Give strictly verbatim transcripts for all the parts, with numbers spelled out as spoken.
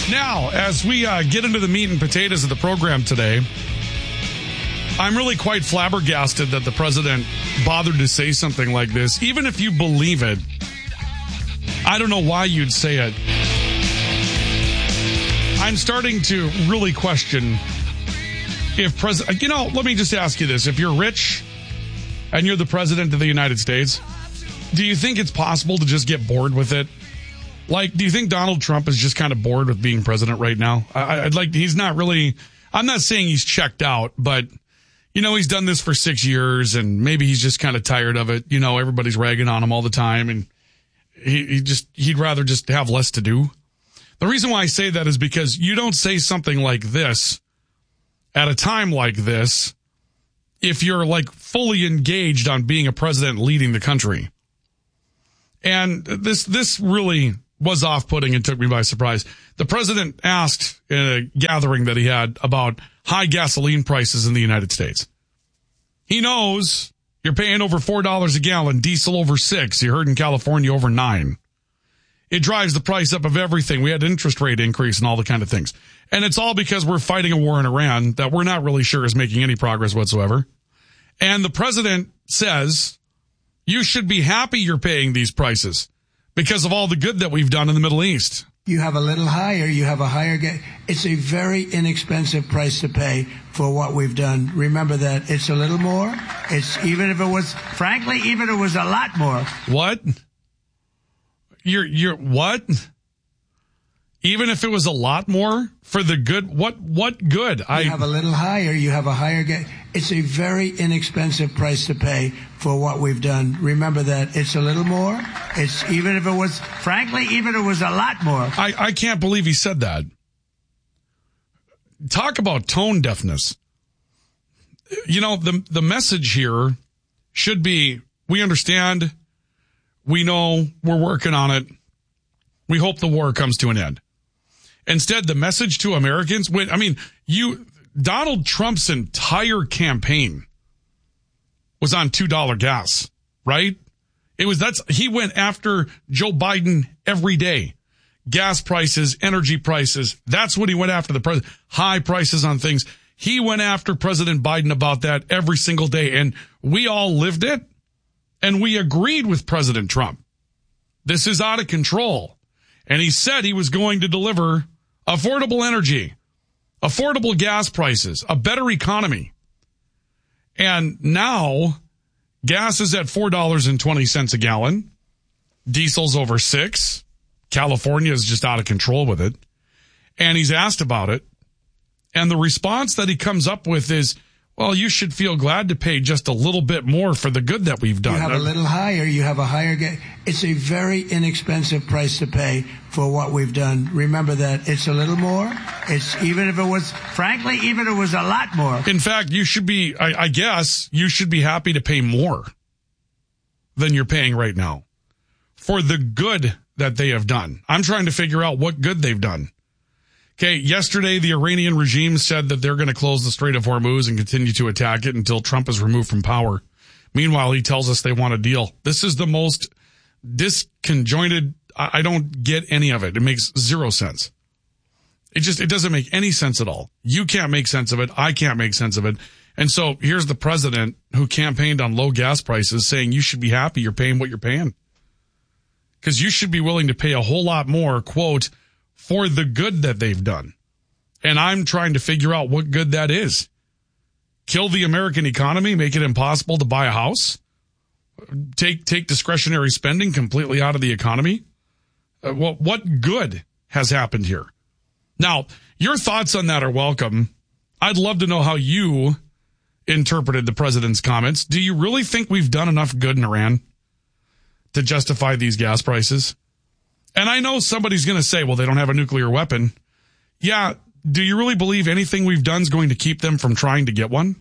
Now, as we uh, get into the meat and potatoes of the program today, I'm really quite flabbergasted that the president bothered to say something like this. Even if you believe it, I don't know why you'd say it. I'm starting to really question if president, you know, let me just ask you this. If you're rich and you're the president of the United States, do you think it's possible to just get bored with it? Like, do you think Donald Trump is just kind of bored with being president right now? I, I'd like, he's not really, I'm not saying he's checked out, but, you know, he's done this for six years and maybe he's just kind of tired of it. You know, everybody's ragging on him all the time and he, he just, he'd rather just have less to do. The reason why I say that is because you don't say something like this at a time like this if you're like fully engaged on being a president leading the country. And this, this really was off-putting and took me by surprise. The president asked in a gathering that he had about high gasoline prices in the United States. He knows you're paying over four dollars a gallon, diesel over six. You heard in California over nine. It drives the price up of everything. We had an interest rate increase and all the kind of things. And it's all because we're fighting a war in Iran that we're not really sure is making any progress whatsoever. And the president says you should be happy you're paying these prices because of all the good that we've done in the Middle East. You have a little higher, you have a higher ga- it's a very inexpensive price to pay for what we've done. Remember that it's a little more. It's even if it was, frankly, even if it was a lot more. What? You're, you're, what? Even if it was a lot more for the good, what, what good? You I have a little higher, you have a higher ga- it's a very inexpensive price to pay for what we've done. Remember that it's a little more. It's even if it was, frankly, even if it was a lot more. I, I can't believe he said that. Talk about tone deafness. You know, the, the message here should be, we understand, we know, we're working on it. We hope the war comes to an end. Instead, the message to Americans, when, I mean, you, Donald Trump's entire campaign was on two dollars gas, right? It was, that's, he went after Joe Biden every day. Gas prices, energy prices. That's what he went after the president. High prices on things. He went after President Biden about that every single day. And we all lived it. And we agreed with President Trump. This is out of control. And he said he was going to deliver affordable energy, affordable gas prices, a better economy. And now gas is at four dollars and twenty cents a gallon. Diesel's over six. California is just out of control with it. And he's asked about it. And the response that he comes up with is, well, you should feel glad to pay just a little bit more for the good that we've done. You have a little higher, you have a higher ga- it's a very inexpensive price to pay for what we've done. Remember that it's a little more. It's even if it was, frankly, even if it was a lot more. In fact, you should be, I, I guess, you should be happy to pay more than you're paying right now for the good that they have done. I'm trying to figure out what good they've done. Okay, yesterday the Iranian regime said that they're going to close the Strait of Hormuz and continue to attack it until Trump is removed from power. Meanwhile, he tells us they want a deal. This is the most disconjointed. I don't get any of it. It makes zero sense. It just, it doesn't make any sense at all. You can't make sense of it. I can't make sense of it. And so here's the president who campaigned on low gas prices saying you should be happy you're paying what you're paying. Because you should be willing to pay a whole lot more, quote, for the good that they've done. And I'm trying to figure out what good that is. Kill the American economy, make it impossible to buy a house, take take discretionary spending completely out of the economy. Uh, what, what good has happened here? Now, your thoughts on that are welcome. I'd love to know how you interpreted the president's comments. Do you really think we've done enough good in Iran to justify these gas prices? And I know somebody's going to say, well, they don't have a nuclear weapon. Yeah. Do you really believe anything we've done is going to keep them from trying to get one?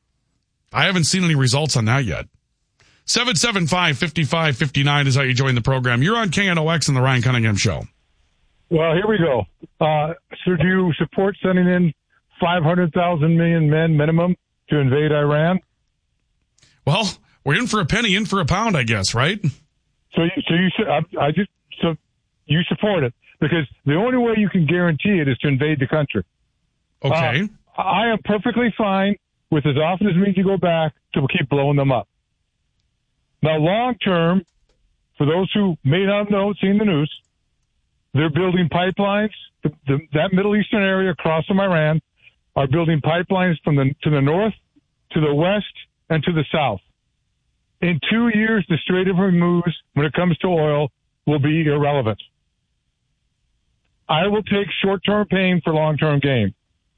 I haven't seen any results on that yet. seven seven five, five five five nine is how you join the program. You're on K N O X and the Ryan Cunningham Show. Well, here we go. Uh, so do you support sending in five hundred thousand million men minimum to invade Iran? Well, we're in for a penny, in for a pound, I guess, right? So, you, so you, I, I just, so you support it. because the only way you can guarantee it is to invade the country. Okay. Uh, I am perfectly fine with as often as we need to go back to keep blowing them up. Now, long term, for those who may not know, seen the news, they're building pipelines. The, the, that Middle Eastern area across from Iran are building pipelines from the to the north, to the west, and to the south. In two years, the Strait of Hormuz, when it comes to oil, will be irrelevant. I will take short-term pain for long-term gain.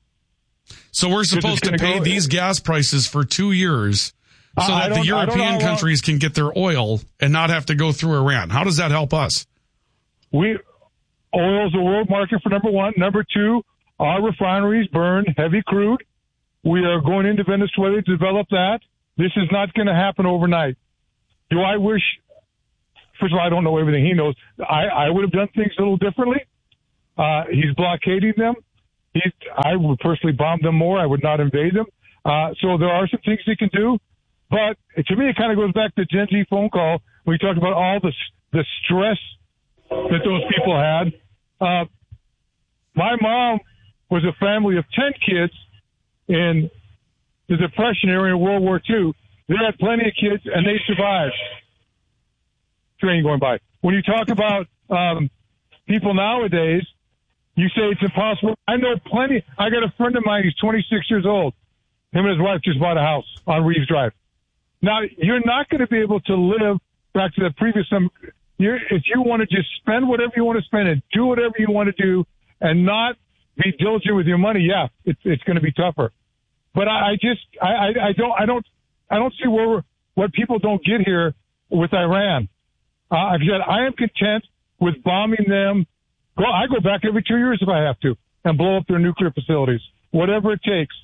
So we're supposed to pay go, these gas prices for two years so that the European countries can get their oil and not have to go through Iran. How does that help us? We oil is the world market for number one. Number two, our refineries burn heavy crude. We are going into Venezuela to develop that. This is not going to happen overnight. Do I wish, first of all, I don't know everything he knows. I, I would have done things a little differently. Uh, he's blockading them. He's, I would personally bomb them more. I would not invade them. Uh, so there are some things he can do. But to me, it kind of goes back to the Gen Z phone call when we talked about all the, the stress that those people had. Uh, my mom was a family of ten kids in the Depression era in World War Two. They had plenty of kids, and they survived. Train going by. When you talk about um, people nowadays, you say it's impossible. I know plenty. I got a friend of mine. He's twenty-six years old. Him and his wife just bought a house on Reeves Drive. Now, you're not going to be able to live back to the previous. Um, you're, if you want to just spend whatever you want to spend and do whatever you want to do and not be diligent with your money, yeah, it's it's going to be tougher. But I, I just I, I, I don't I don't I don't see where we're, what people don't get here with Iran. Uh, I've said I am content with bombing them. Go, I go back every two years if I have to and blow up their nuclear facilities, whatever it takes.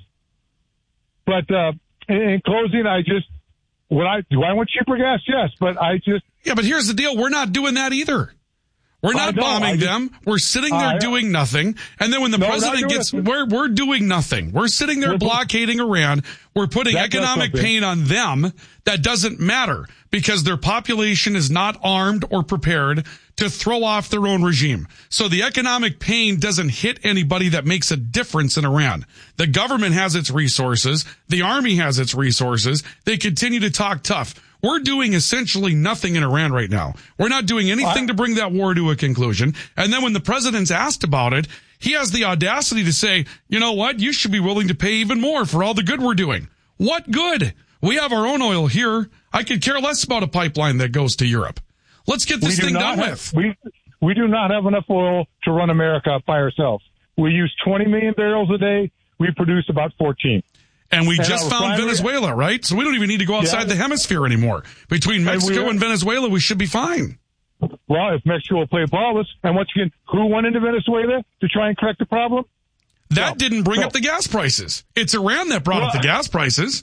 But uh, in, in closing, I just what I do I want cheaper gas? Yes, but I just yeah. But here's the deal: we're not doing that either. We're not bombing just, them. We're sitting there uh, doing nothing. And then when the no, president gets, we're, we're doing nothing. We're sitting there we're, blockading Iran. We're putting economic pain on them. That doesn't matter because their population is not armed or prepared to throw off their own regime. So the economic pain doesn't hit anybody that makes a difference in Iran. The government has its resources. The army has its resources. They continue to talk tough. We're doing essentially nothing in Iran right now. We're not doing anything to bring that war to a conclusion. And then when the president's asked about it, he has the audacity to say, you know what? You should be willing to pay even more for all the good we're doing. What good? We have our own oil here. I could care less about a pipeline that goes to Europe. Let's get this thing done with. We, we do not have enough oil to run America by ourselves. We use twenty million barrels a day. We produce about fourteen. And we and just found Venezuela, right? So we don't even need to go outside yeah. the hemisphere anymore. Between Mexico and, and Venezuela, we should be fine. Well, if Mexico will play ball with us, and once again, who went into Venezuela to try and correct the problem? That no. didn't bring no. up the gas prices. It's Iran that brought well, up the gas prices.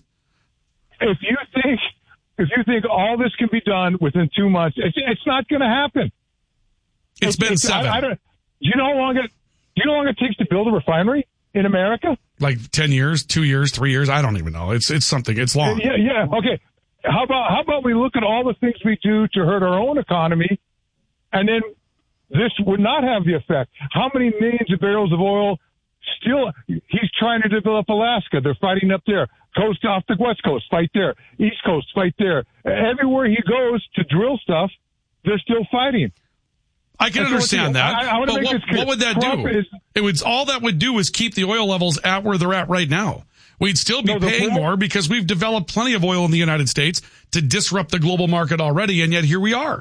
If you think, if you think all this can be done within two months, it's, it's not going to happen. It's, it's been it's, seven. I, I don't, do you know how long it? Do you know how long it takes to build a refinery in America? Like ten years, two years, three years. I don't even know. It's it's something. It's long. Yeah, yeah. Okay. How about how about we look at all the things we do to hurt our own economy, and then this would not have the effect. How many millions of barrels of oil still? He's trying to develop Alaska. They're fighting up there. Coast off the West Coast, fight there. East Coast, fight there. Everywhere he goes to drill stuff, they're still fighting. I can understand that. I, I but what, what would that do? Is, it would all that would do is keep the oil levels at where they're at right now. We'd still be no, paying more because we've developed plenty of oil in the United States to disrupt the global market already, and yet here we are.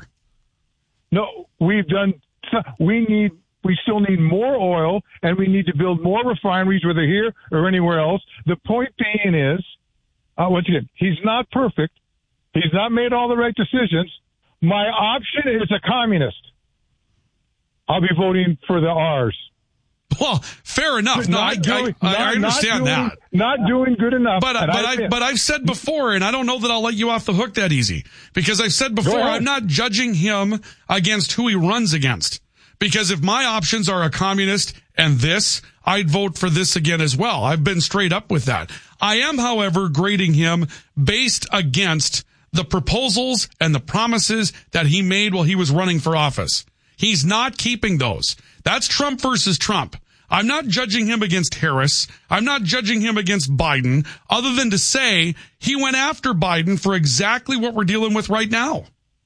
No, we've done. We need. We still need more oil, and we need to build more refineries, whether here or anywhere else. The point being is, uh, once again, he's not perfect. He's not made all the right decisions. My option is a communist. I'll be voting for the R's. Well, fair enough. No, I, doing, I, not, I understand not doing, that. Not doing good enough. But, but, I, I, but I've said before, and I don't know that I'll let you off the hook that easy, because I've said before, I'm not judging him against who he runs against. Because if my options are a communist and this, I'd vote for this again as well. I've been straight up with that. I am, however, grading him based against the proposals and the promises that he made while he was running for office. He's not keeping those. That's Trump versus Trump. I'm not judging him against Harris. I'm not judging him against Biden, other than to say he went after Biden for exactly what we're dealing with right now.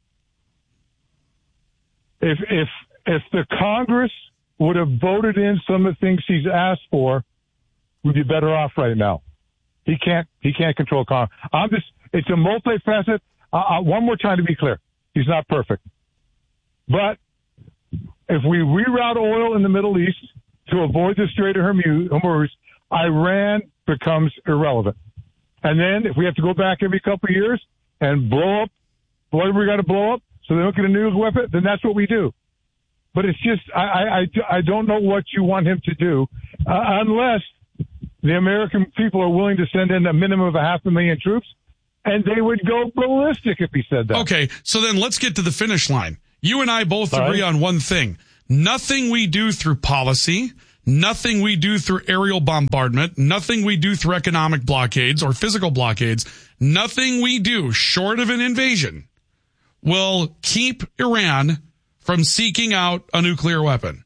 If if if the Congress would have voted in some of the things he's asked for, we'd be better off right now. He can't he can't control Congress. I'm just it's a multifaceted. Uh, uh, one more time to be clear, he's not perfect, but if we reroute oil in the Middle East to avoid the Strait of Hormuz, Iran becomes irrelevant. And then if we have to go back every couple of years and blow up whatever we got to blow up so they don't get a nuclear weapon, then that's what we do. But it's just, I, I, I don't know what you want him to do uh, unless the American people are willing to send in a minimum of a half a million troops, and they would go ballistic if he said that. Okay, so then let's get to the finish line. You and I both All agree right. on one thing. Nothing we do through policy, nothing we do through aerial bombardment, nothing we do through economic blockades or physical blockades, nothing we do short of an invasion will keep Iran from seeking out a nuclear weapon.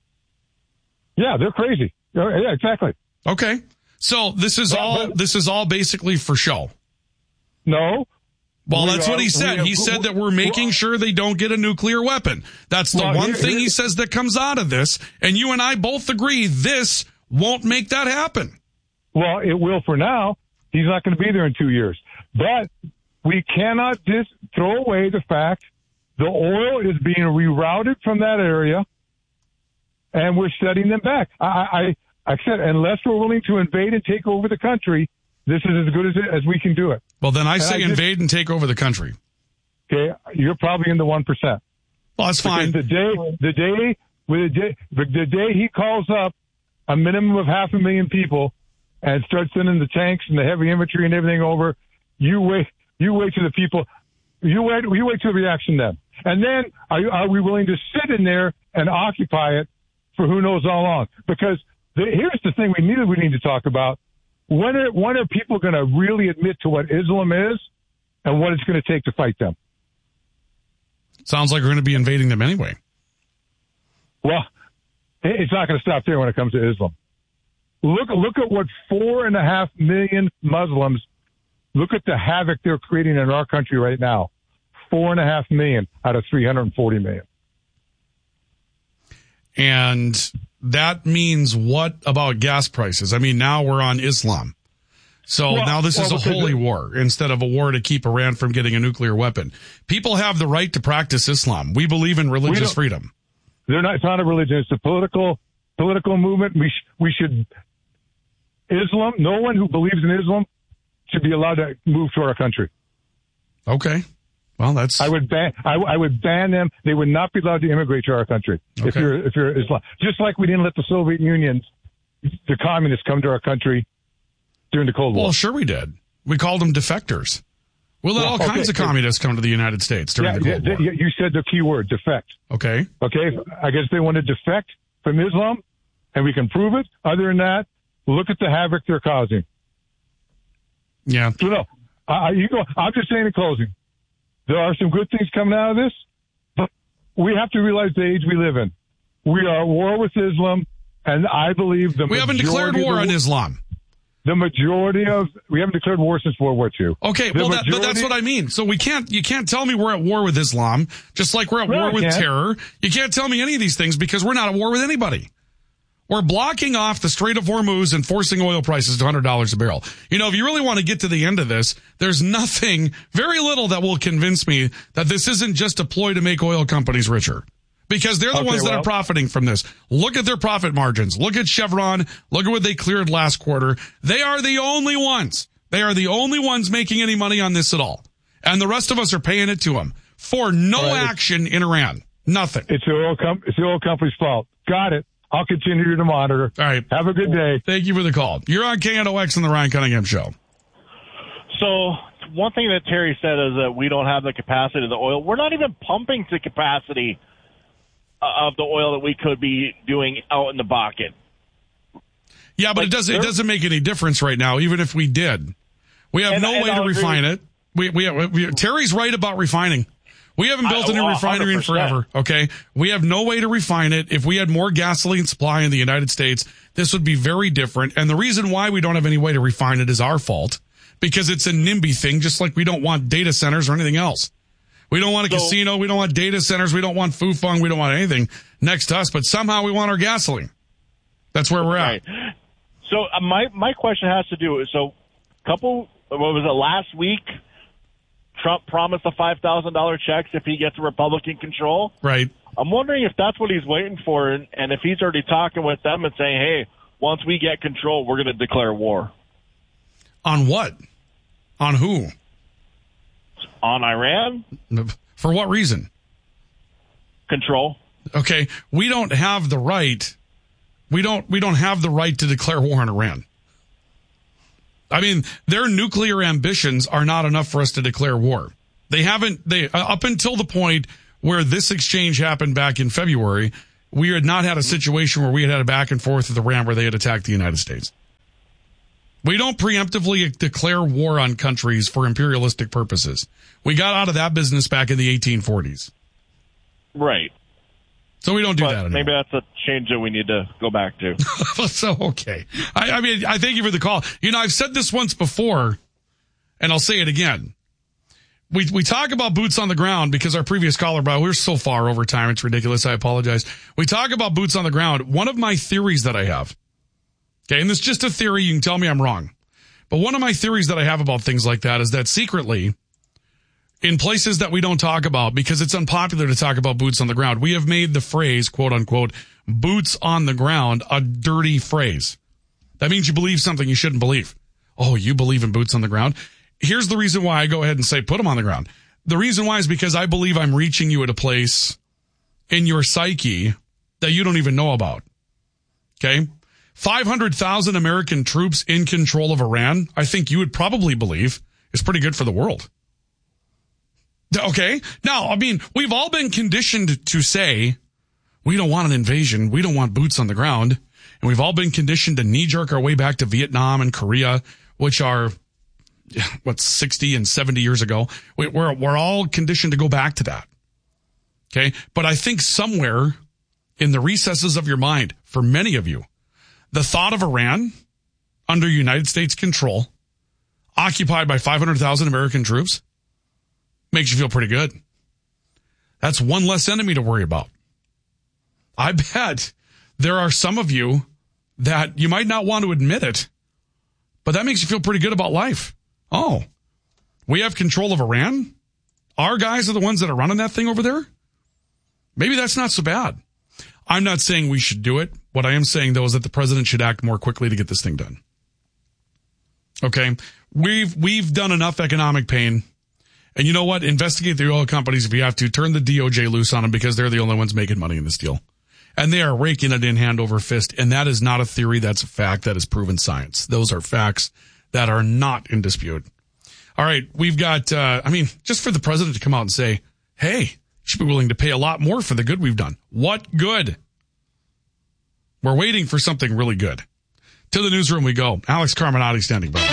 Yeah, they're crazy. Yeah, exactly. Okay. So this is But- all but- this is all basically for show. No. Well, We that's are- what he we said. are- He said that we're making well- sure they don't get a nuclear weapon. That's the Well, one here- thing here- he says that comes out of this. And you and I both agree this won't make that happen. Well, it will for now. He's not going to be there in two years. But we cannot just throw away the fact the oil is being rerouted from that area, and we're setting them back. I, I, I said, unless we're willing to invade and take over the country, this is as good as, as we can do it. Well, then I And say I just- invade and take over the country. Okay, you're probably in the one percent. Well, that's fine. The day, the day, with the day, the, the day he calls up a minimum of half a million people and starts sending the tanks and the heavy infantry and everything over, you wait, you wait to the people, you wait, you wait to the reaction then, and then are, you, are we willing to sit in there and occupy it for who knows how long? Because the, here's the thing we need we need to talk about: when are when are people going to really admit to what Islam is and what it's going to take to fight them? Sounds like we're going to be invading them anyway. Well, it's not going to stop there when it comes to Islam. Look, look at what four and a half million Muslims, look at the havoc they're creating in our country right now. Four and a half million out of three hundred forty million. And that means what about gas prices? I mean, now we're on Islam. So Well, now this is well, a because holy it- war instead of a war to keep Iran from getting a nuclear weapon. People have the right to practice Islam. We believe in religious don't- freedom. They're not, it's not a religion. It's a political, political movement. We, sh, we should, Islam, no one who believes in Islam should be allowed to move to our country. Okay. Well, that's I would ban, I, I would ban them. They would not be allowed to immigrate to our country. If Okay. you're, if you're Islam, just like we didn't let the Soviet Union, the communists come to our country during the Cold War. well, sure we did. We called them defectors. We let Well, all okay, kinds of okay. communists come to the United States during yeah, the Cold yeah, War. yeah, you said the key word, defect. Okay. Okay, I guess they want to defect from Islam, and we can prove it. Other than that, look at the havoc they're causing. Yeah. So no, I, you go. I'm just saying in closing, there are some good things coming out of this, but we have to realize the age we live in. We are at war with Islam, and I believe the We haven't declared majority of war the, on Islam. The majority of we haven't declared war since World War Two. Okay, The well, that, but that's majority- what I mean. So we can't, you can't tell me we're at war with Islam, just like we're at No, war I with can't. terror. You can't tell me any of these things because we're not at war with anybody. We're blocking off the Strait of Hormuz and forcing oil prices to one hundred dollars a barrel. You know, if you really want to get to the end of this, there's nothing, very little that will convince me that this isn't just a ploy to make oil companies richer. Because they're the Okay, ones that well- are profiting from this. Look at their profit margins. Look at Chevron. Look at what they cleared last quarter. They are the only ones. They are the only ones making any money on this at all. And the rest of us are paying it to them for no All right. action in Iran. Nothing. It's the oil com- It's the oil company's fault. Got it. I'll continue to monitor. All right. Have a good day. Thank you for the call. You're on K N O X and the Ryan Cunningham Show. So one thing that Terry said is that we don't have the capacity of the oil. We're not even pumping to capacity of the oil that we could be doing out in the Bakken. Yeah, but Like, it doesn't it there- doesn't make any difference right now, even if we did. We have And- no and way to I'll agree refine with- it. We, we, we Terry's right about refining. We haven't built I, a new well, refinery in forever, okay? We have no way to refine it. If we had more gasoline supply in the United States, this would be very different. And the reason why we don't have any way to refine it is our fault, because it's a NIMBY thing, just like we don't want data centers or anything else. We don't want a so, casino. We don't want data centers. We don't want Fufeng. We don't want anything next to us, but somehow we want our gasoline. That's where we're right. at. So uh, my, my question has to do, so couple, what was it, last week, Trump promised the five thousand dollars checks if he gets a Republican control. Right. I'm wondering if that's what he's waiting for, and, and if he's already talking with them and saying, hey, once we get control, we're going to declare war. On what? On who? On Iran. For what reason? Control. Okay, we don't have the right. We don't. We don't have the right to declare war on Iran. I mean, their nuclear ambitions are not enough for us to declare war. They haven't. They uh, up until the point where this exchange happened back in February, we had not had a situation where we had had a back and forth with Iran where they had attacked the United States. We don't preemptively declare war on countries for imperialistic purposes. We got out of that business back in the eighteen forties. Right. So we don't do but that anymore. Maybe that's a change that we need to go back to. So, okay. I, I mean, I thank you for the call. You know, I've said this once before, and I'll say it again. We we talk about boots on the ground because our previous caller, bro, we're so far over time, it's ridiculous. I apologize. We talk about boots on the ground. One of my theories that I have, okay, and this is just a theory, you can tell me I'm wrong, but one of my theories that I have about things like that is that secretly, in places that we don't talk about, because it's unpopular to talk about boots on the ground, we have made the phrase, quote unquote, boots on the ground, a dirty phrase. That means you believe something you shouldn't believe. Oh, you believe in boots on the ground? Here's the reason why I go ahead and say put them on the ground. The reason why is because I believe I'm reaching you at a place in your psyche that you don't even know about. Okay? five hundred thousand American troops in control of Iran, I think you would probably believe is pretty good for the world. Okay? Now, I mean, we've all been conditioned to say, we don't want an invasion. We don't want boots on the ground. And we've all been conditioned to knee-jerk our way back to Vietnam and Korea, which are, what, sixty and seventy years ago. We're, we're all conditioned to go back to that. Okay? But I think somewhere in the recesses of your mind, for many of you, the thought of Iran under United States control, occupied by five hundred thousand American troops, makes you feel pretty good. That's one less enemy to worry about. I bet there are some of you that you might not want to admit it, but that makes you feel pretty good about life. Oh, we have control of Iran? Our guys are the ones that are running that thing over there? Maybe that's not so bad. I'm not saying we should do it. What I am saying, though, is that the president should act more quickly to get this thing done. Okay? We've, we've done enough economic pain. And you know what? Investigate the oil companies if you have to. Turn the D O J loose on them because they're the only ones making money in this deal. And they are raking it in hand over fist. And that is not a theory. That's a fact. That is proven science. Those are facts that are not in dispute. All right. We've got, uh, I mean, just for the president to come out and say, hey, you should be willing to pay a lot more for the good we've done. What good? We're waiting for something really good. To the newsroom we go. Alex Carminati standing by.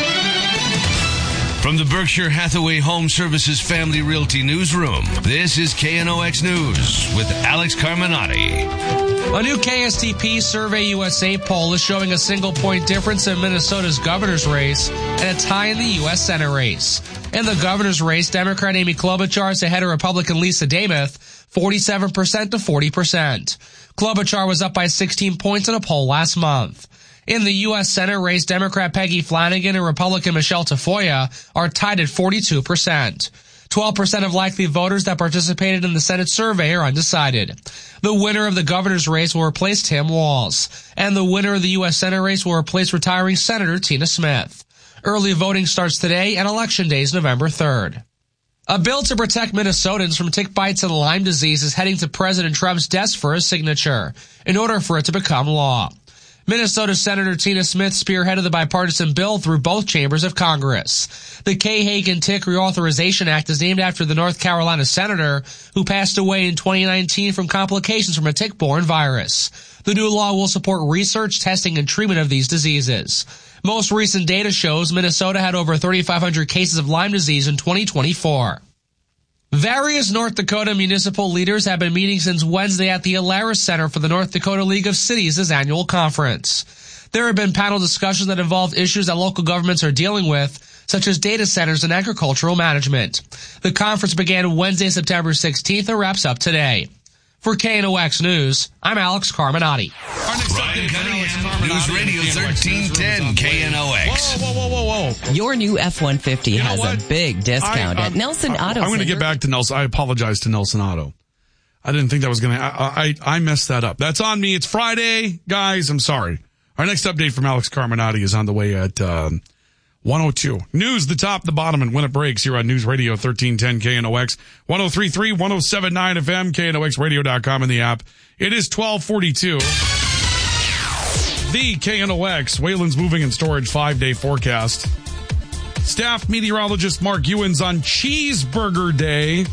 From the Berkshire Hathaway Home Services Family Realty Newsroom, this is K N O X News with Alex Carminati. A new K S T P Survey U S A poll is showing a single point difference in Minnesota's governor's race and a tie in the U S Senate race. In the governor's race, Democrat Amy Klobuchar is ahead of Republican Lisa Demuth, forty-seven percent to forty percent. Klobuchar was up by sixteen points in a poll last month. In the U S Senate race, Democrat Peggy Flanagan and Republican Michelle Tafoya are tied at forty-two percent. twelve percent of likely voters that participated in the Senate survey are undecided. The winner of the governor's race will replace Tim Walz, and the winner of the U S Senate race will replace retiring Senator Tina Smith. Early voting starts today, and Election Day is November third. A bill to protect Minnesotans from tick bites and Lyme disease is heading to President Trump's desk for his signature, in order for it to become law. Minnesota Senator Tina Smith spearheaded the bipartisan bill through both chambers of Congress. The Kay Hagan Tick Reauthorization Act is named after the North Carolina senator who passed away in twenty nineteen from complications from a tick-borne virus. The new law will support research, testing, and treatment of these diseases. Most recent data shows Minnesota had over thirty-five hundred cases of Lyme disease in twenty twenty-four. Various North Dakota municipal leaders have been meeting since Wednesday at the Alaris Center for the North Dakota League of Cities' annual conference. There have been panel discussions that involve issues that local governments are dealing with, such as data centers and agricultural management. The conference began Wednesday, September sixteenth, and wraps up today. For K N O X News, I'm Alex Carminati. Brian Cunningham, News Radio thirteen ten K N O X. Whoa, whoa, whoa, whoa, whoa. Your new F one fifty You know has what? a big discount I, at um, Nelson I, Auto I'm going to Center. get back to Nelson. I apologize to Nelson Auto. I didn't think that was going to, I, I, I messed that up. That's on me. It's Friday, guys. I'm sorry. Our next update from Alex Carminati is on the way at, um, one oh two. News, the top, the bottom, and when it breaks here on News Radio thirteen ten K N O X, one oh three point three, one oh seven point nine F M, K N O X radio dot com in the app. It is twelve forty-two. The K N O X, Wayland's Moving and Storage five-day forecast. Staff meteorologist Mark Ewens on Cheeseburger Day.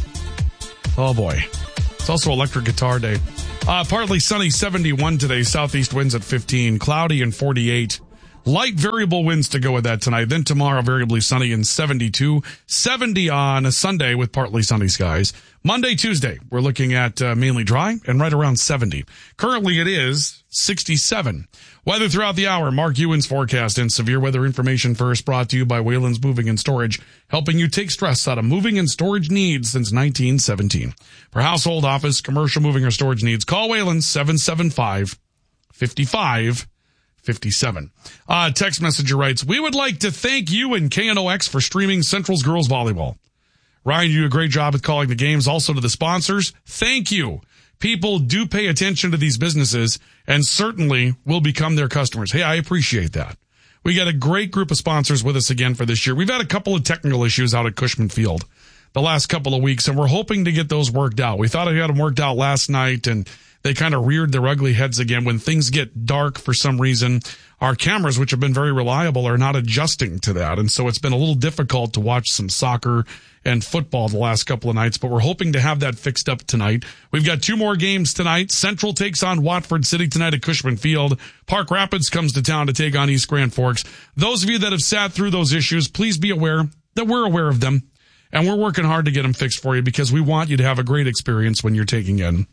Oh boy. It's also Electric Guitar Day. Uh, partly sunny, seventy-one today. Southeast winds at fifteen. Cloudy and forty-eight. Light variable winds to go with that tonight. Then tomorrow, variably sunny and seventy-two. seventy on a Sunday with partly sunny skies. Monday, Tuesday, we're looking at uh, mainly dry and right around seventy. Currently, it is sixty-seven. Weather throughout the hour. Mark Ewens forecast and severe weather information first brought to you by Wayland's Moving and Storage, helping you take stress out of moving and storage needs since nineteen seventeen. For household, office, commercial moving or storage needs, call Wayland's seven seven five, five five five seven. Uh, text messenger writes, we would like to thank you and K N O X for streaming Central's girls volleyball. Ryan, you do a great job with calling the games. Also to the sponsors, thank you. People do pay attention to these businesses and certainly will become their customers. Hey, I appreciate that. We got a great group of sponsors with us again for this year. We've had a couple of technical issues out at Cushman Field the last couple of weeks, and we're hoping to get those worked out. We thought we had them worked out last night, and they kind of reared their ugly heads again. When things get dark for some reason, our cameras, which have been very reliable, are not adjusting to that. And so it's been a little difficult to watch some soccer and football the last couple of nights, but we're hoping to have that fixed up tonight. We've got two more games tonight. Central takes on Watford City tonight at Cushman Field. Park Rapids comes to town to take on East Grand Forks. Those of you that have sat through those issues, please be aware that we're aware of them, and we're working hard to get them fixed for you because we want you to have a great experience when you're taking in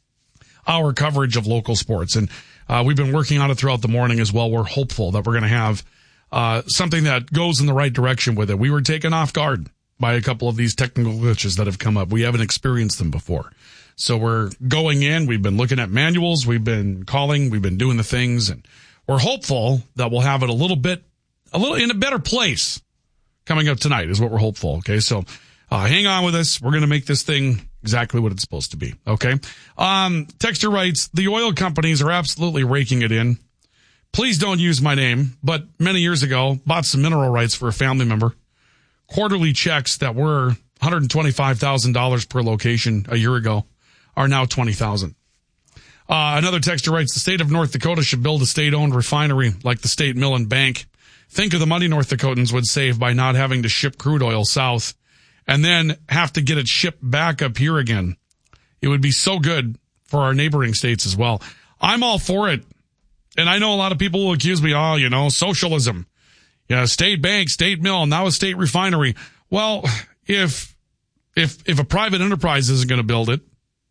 our coverage of local sports. And uh, we've been working on it throughout the morning as well. We're hopeful that we're going to have uh, something that goes in the right direction with it. We were taken off guard by a couple of these technical glitches that have come up. We haven't experienced them before. So we're going in. We've been looking at manuals. We've been calling. We've been doing the things. And we're hopeful that we'll have it a little bit, a little in a better place coming up tonight is what we're hopeful. Okay. So uh, hang on with us. We're going to make this thing exactly what it's supposed to be. Okay. Um, Texter writes, the oil companies are absolutely raking it in. Please don't use my name, but many years ago, bought some mineral rights for a family member. Quarterly checks that were one hundred twenty-five thousand dollars per location a year ago are now twenty thousand dollars. Uh, another texter writes, the state of North Dakota should build a state-owned refinery like the State Mill and Bank. Think of the money North Dakotans would save by not having to ship crude oil south and then have to get it shipped back up here again. It would be so good for our neighboring states as well. I'm all for it. And I know a lot of people will accuse me, oh, you know, socialism. Yeah, state bank, state mill, now a state refinery. Well, if if if a private enterprise isn't going to build it,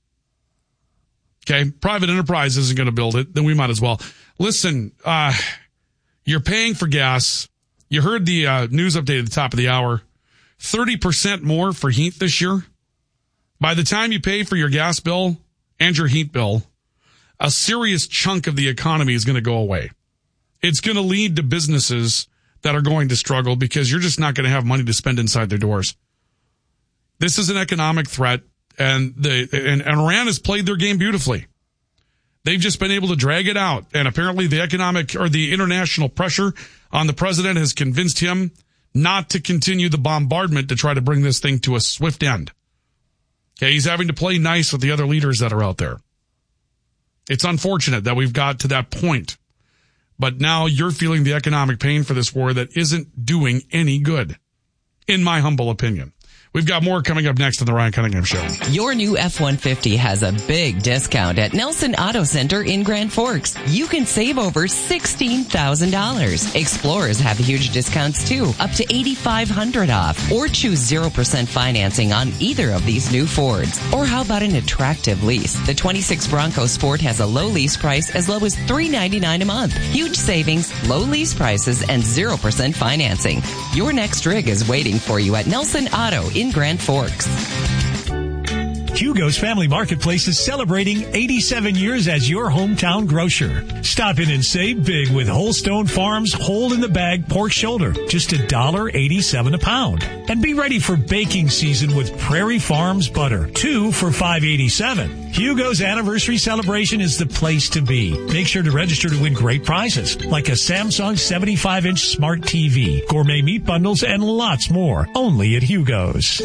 okay, private enterprise isn't going to build it, then we might as well. Listen, uh, you're paying for gas. You heard the uh, news update at the top of the hour. thirty percent more for heat this year. By the time you pay for your gas bill and your heat bill, a serious chunk of the economy is going to go away. It's going to lead to businesses that are going to struggle because you're just not going to have money to spend inside their doors. This is an economic threat, and the and, and Iran has played their game beautifully. They've just been able to drag it out, and apparently the economic or the international pressure on the president has convinced him not to continue the bombardment to try to bring this thing to a swift end. Okay, he's having to play nice with the other leaders that are out there. It's unfortunate that we've got to that point. But now you're feeling the economic pain for this war that isn't doing any good, in my humble opinion. We've got more coming up next on the Ryan Cunningham Show. Your new F one fifty has a big discount at Nelson Auto Center in Grand Forks. You can save over sixteen thousand dollars. Explorers have huge discounts too, up to eight thousand five hundred dollars off. Or choose zero percent financing on either of these new Fords. Or how about an attractive lease? The twenty-six Bronco Sport has a low lease price as low as three hundred ninety-nine dollars a month. Huge savings, low lease prices, and zero percent financing. Your next rig is waiting for you at Nelson Auto in Grand Forks. Hugo's Family Marketplace is celebrating eighty-seven years as your hometown grocer. Stop in and save big with Holstone Farms whole-in-the-bag pork shoulder, just one dollar eighty-seven a pound. And be ready for baking season with Prairie Farms butter, two for five eighty-seven. Hugo's anniversary celebration is the place to be. Make sure to register to win great prizes, like a Samsung seventy-five inch smart T V, gourmet meat bundles, and lots more. Only at Hugo's.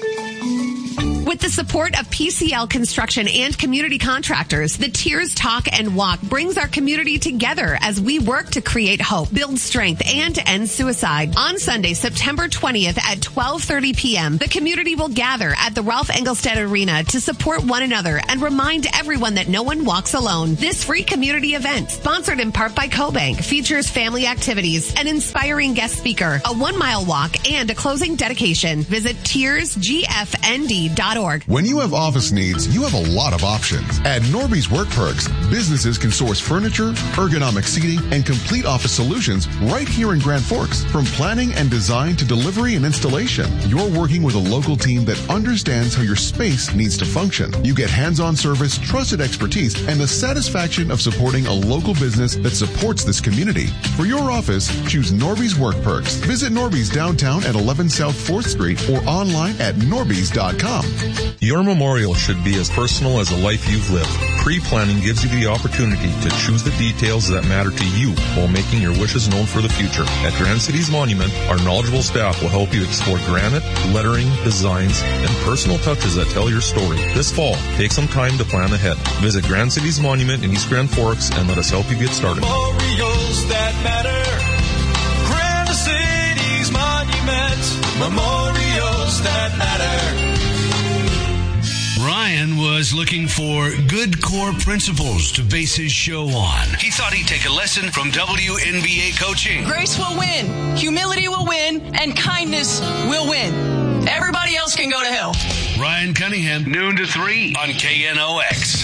With the support of P C L Construction and community contractors, the Tears Talk and Walk brings our community together as we work to create hope, build strength, and end suicide. On Sunday, September twentieth at twelve thirty p.m., the community will gather at the Ralph Engelstad Arena to support one another and remind everyone that no one walks alone. This free community event, sponsored in part by CoBank, features family activities, an inspiring guest speaker, a one-mile walk, and a closing dedication. Visit tears g f n d dot org. When you have office needs, you have a lot of options. At Norby's Work Perks, businesses can source furniture, ergonomic seating, and complete office solutions right here in Grand Forks. From planning and design to delivery and installation, you're working with a local team that understands how your space needs to function. You get hands-on service, trusted expertise, and the satisfaction of supporting a local business that supports this community. For your office, choose Norby's Work Perks. Visit Norby's downtown at eleven South fourth Street or online at norbys dot com. Your memorial should be as personal as a life you've lived. Pre-planning gives you the opportunity to choose the details that matter to you while making your wishes known for the future. At Grand Cities Monument, our knowledgeable staff will help you explore granite, lettering, designs, and personal touches that tell your story. This fall, take some time to plan ahead. Visit Grand Cities Monument in East Grand Forks and let us help you get started. Memorials that matter. Grand Cities Monument. Memorials that matter. Ryan was looking for good core principles to base his show on. He thought he'd take a lesson from W N B A coaching. Grace will win, humility will win, and kindness will win. Everybody else can go to hell. Ryan Cunningham, noon to three on K N O X.